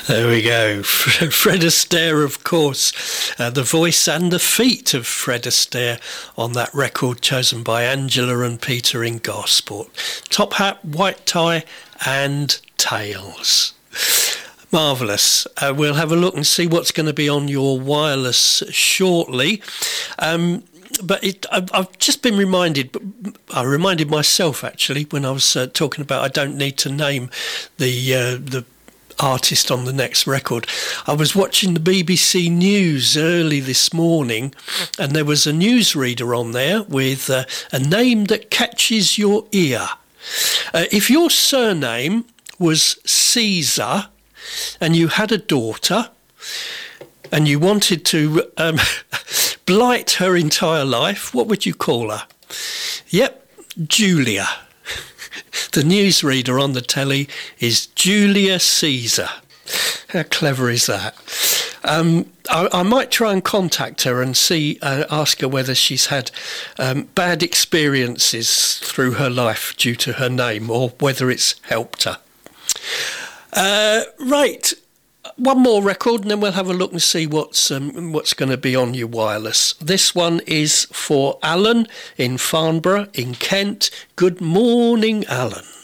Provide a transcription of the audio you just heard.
There we go. Fred Astaire, of course. The voice and the feet of Fred Astaire on that record chosen by Angela and Peter in Gosport. Top hat, white tie and tails. Marvellous. We'll have a look and see what's going to be on your wireless shortly. But I've just been reminded, I reminded myself actually when I was talking about I don't need to name the artist on the next record. I was watching the BBC News early this morning and there was a newsreader on there with a name that catches your ear. If your surname was Caesar and you had a daughter and you wanted to blight her entire life, what would you call her? Yep, Julia. The newsreader on the telly is Julia Caesar. How clever is that? I might try and contact her and see, ask her whether she's had bad experiences through her life due to her name or whether it's helped her. Right. One more record and then we'll have a look and see what's going to be on your wireless. This one is for Alan in Farnborough in Kent. Good morning, Alan.